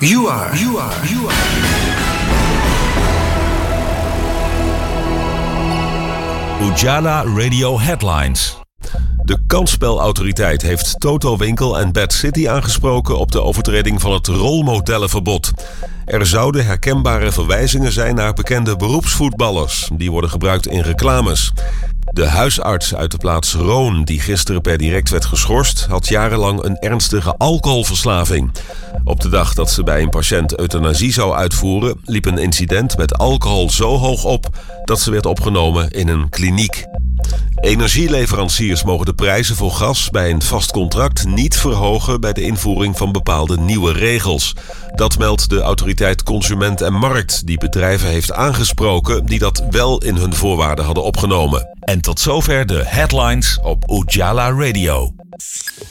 You are. Ujala Radio Headlines. De kansspelautoriteit heeft Toto Winkel en Bad City aangesproken op de overtreding van het rolmodellenverbod. Er zouden herkenbare verwijzingen zijn naar bekende beroepsvoetballers. Die worden gebruikt in reclames. De huisarts uit de plaats Roon, die gisteren per direct werd geschorst, had jarenlang een ernstige alcoholverslaving. Op de dag dat ze bij een patiënt euthanasie zou uitvoeren, liep een incident met alcohol zo hoog op dat ze werd opgenomen in een kliniek. Energieleveranciers mogen de prijzen voor gas bij een vast contract niet verhogen bij de invoering van bepaalde nieuwe regels. Dat meldt de autoriteit Consument en Markt, die bedrijven heeft aangesproken die dat wel in hun voorwaarden hadden opgenomen. En tot zover de headlines op Ujala Radio.